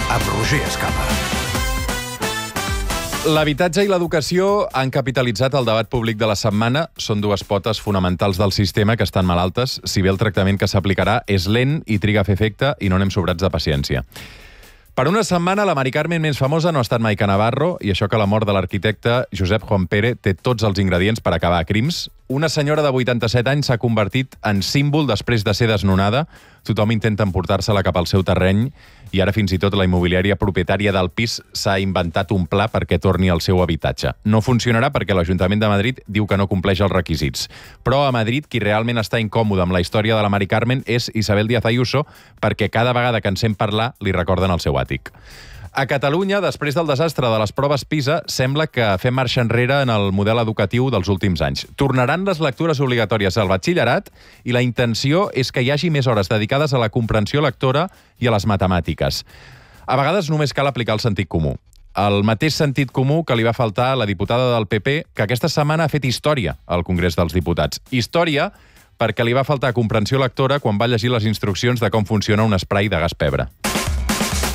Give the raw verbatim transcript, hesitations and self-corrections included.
amb Roger Escapa. L'habitatge i l'educació han capitalitzat el debat públic de la setmana. Són dues potes fonamentals del sistema que estan malaltes, si bé el tractament que s'aplicarà és lent i triga a fer efecte i no anem sobrats de paciència. Per una setmana, la Mari Carmen més famosa no ha estat mai que Navarro, i això que la mort de l'arquitecte Josep Juan Pérez té tots els ingredients per acabar a crims. Una senyora de vuitanta-set anys s'ha convertit en símbol després de ser desnonada. Tothom intenta emportar-se-la cap al seu terreny i ara fins i tot la immobiliària propietària del pis s'ha inventat un pla perquè torni al seu habitatge. No funcionarà perquè l'Ajuntament de Madrid diu que no compleix els requisits. Però a Madrid qui realment està incòmode amb la història de la Mari Carmen és Isabel Díaz Ayuso, perquè cada vegada que en sent parlar li recorden el seu àtic. A Catalunya, després del desastre de les proves PISA, sembla que fem marxa enrere en el model educatiu dels últims anys. Tornaran les lectures obligatòries al batxillerat i la intenció és que hi hagi més hores dedicades a la comprensió lectora i a les matemàtiques. A vegades només cal aplicar el sentit comú. El mateix sentit comú que li va faltar a la diputada del P P, que aquesta setmana ha fet història al Congrés dels Diputats. Història perquè li va faltar comprensió lectora quan va llegir les instruccions de com funciona un esprai de gas pebre.